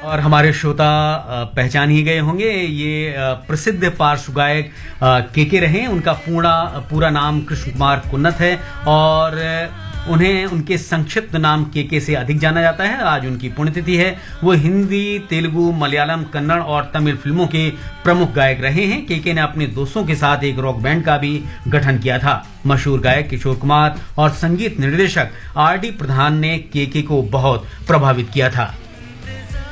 और हमारे श्रोता पहचान ही गए होंगे, ये प्रसिद्ध पार्श्व गायक केके रहे। उनका पूरा नाम कृष्ण कुमार कुन्नत है और उन्हें उनके संक्षिप्त नाम केके से अधिक जाना जाता है। आज उनकी पुण्यतिथि है। वो हिंदी, तेलुगु, मलयालम, कन्नड़ और तमिल फिल्मों के प्रमुख गायक रहे हैं। केके ने अपने दोस्तों के साथ एक रॉक बैंड का भी गठन किया था। मशहूर गायक किशोर कुमार और संगीत निर्देशक आर डी प्रधान ने केके को बहुत प्रभावित किया था।